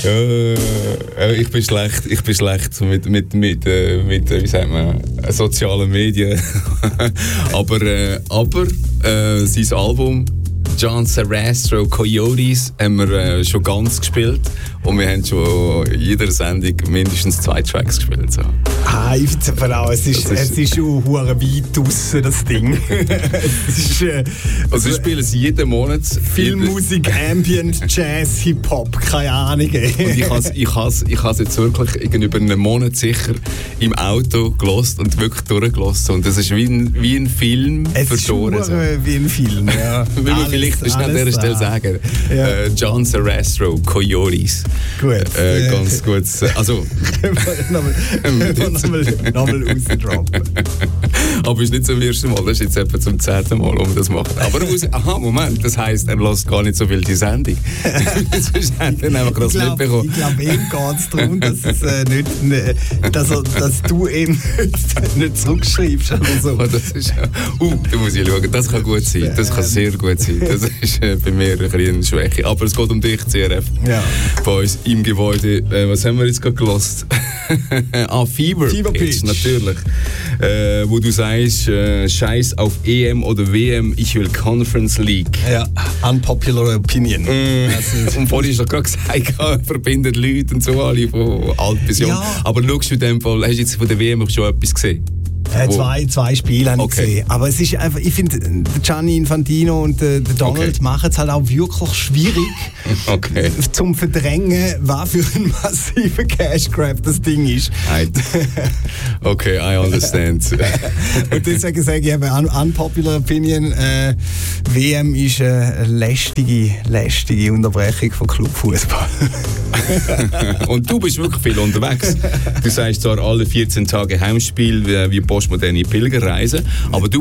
Ich bin schlecht mit wie sagt man, sozialen Medien. aber sein Album John Sarastro Coyotes haben wir schon ganz gespielt und wir haben schon in jeder Sendung mindestens 2 Tracks gespielt. So. Ich finde es aber auch, es ist schon hure weit draussen, das Ding. Also wir spielen es jeden Monat. Filmmusik, Ambient, Jazz, Hip-Hop, keine Ahnung. Und ich has jetzt wirklich über einen Monat sicher im Auto gehört und wirklich durchgelassen. Und das ist wie ein Film für die Ohren. Es ist wie ein Film, ja. Will man vielleicht an dieser Stelle sagen. Ja. John Sarastro, Coyotes. Gut. Ganz gut. Also... Nochmal rausdroppen. Aber es ist nicht zum ersten Mal, das ist jetzt etwa zum 10. Mal, wo wir das machen. Aber Moment, das heisst, er lässt gar nicht so viel die Sendung. Sonst hat er einfach das mitbekommen. Ich glaube, ihm geht es darum, dass du ihm nicht zurückschreibst oder so. Das ist, da muss ich schauen, das kann gut sein, das kann sehr gut sein. Das ist bei mir eine Schwäche. Aber es geht um dich, CRF. Ja. Bei uns im Gebäude. Was haben wir jetzt gerade gehört? Fever Pitch, natürlich. Wo du sagst, Scheiß auf EM oder WM, ich will Conference League. Ja, unpopular opinion. Und vorhin hast du gerade gesagt, verbindet Leute und so, alle von alt bis jung. Ja. Aber schaust du in dem Fall, hast du jetzt von der WM schon etwas gesehen? Zwei Spiele habe ich gesehen. Aber es ist einfach, ich finde, Gianni Infantino und der Donald machen es halt auch wirklich schwierig zum Verdrängen, was für ein massiver Cash Grab das Ding ist. Okay, I understand. Und deswegen sage ich eben, unpopular opinion, WM ist eine lästige Unterbrechung von Clubfußball. Und du bist wirklich viel unterwegs. Du sagst zwar alle 14 Tage Heimspiel wie postmoderne Pilgerreise, aber du